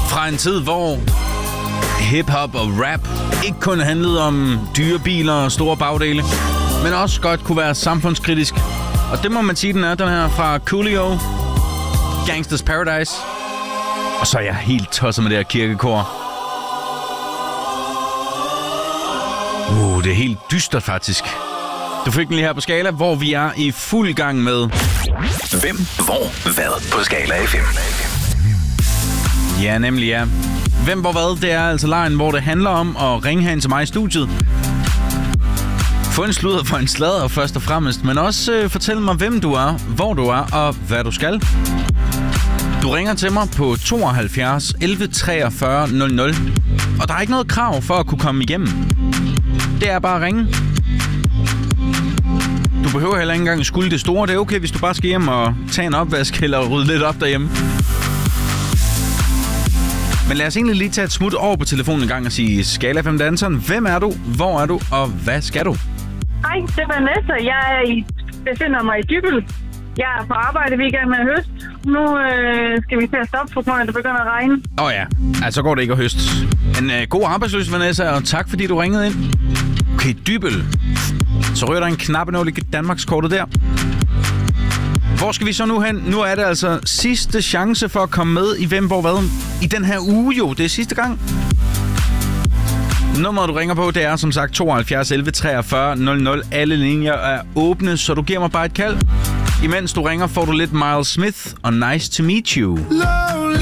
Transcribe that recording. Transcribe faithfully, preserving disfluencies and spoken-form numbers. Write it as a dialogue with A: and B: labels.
A: Fra en tid, hvor hip-hop og rap ikke kun handlede om dyre biler og store bagdele, men også godt kunne være samfundskritisk. Og det må man sige, den er, den her fra Coolio, Gangsters Paradise. Og så er jeg helt tosset med det her kirkekor. Uh, det er helt dystert faktisk. Du fik den lige her på Skala, hvor vi er i fuld gang med
B: Hvem, hvor, hvad på Skala F M.
A: Ja, nemlig ja. Hvem, hvor, hvad, det er altså lejen, hvor det handler om at ringe hen til mig i studiet. Få en sludder for en sladder først og fremmest, men også øh, fortæl mig, hvem du er, hvor du er og hvad du skal. Du ringer til mig på tooghalvfjerds elleve treogfyrre nul nul, og der er ikke noget krav for at kunne komme igennem. Det er bare at ringe. Du behøver heller ikke engang skylde det store. Det er okay, hvis du bare skal hjem og tage en opvask eller rydde lidt op derhjemme. Men lad os egentlig lige tage et smut over på telefonen en gang og sige Skala F M danseren. Hvem er du? Hvor er du? Og hvad skal du?
C: Hej, det er Vanessa. Jeg er i, befinder mig i Dybbøl. Jeg er på arbejde, vi er i gang med at høste. Nu øh, skal vi til at stoppe, for at det begynder at regne.
A: Åh oh ja, altså går det ikke at høste. En øh, god arbejdsløs, Vanessa, og tak fordi du ringede ind. Okay, Dybbøl. Så rører der en knappenål i Danmarkskortet der. Hvor skal vi så nu hen? Nu er det altså sidste chance for at komme med i Hvem, hvor, hvad i den her uge jo. Det er sidste gang. Nummeret, du ringer på, det er som sagt tooghalvfjerds elleve treogfyrre nul nul. Alle linjer er åbne, så du giver mig bare et kald. Imens du ringer, får du lidt Miles Smith og Nice to Meet You.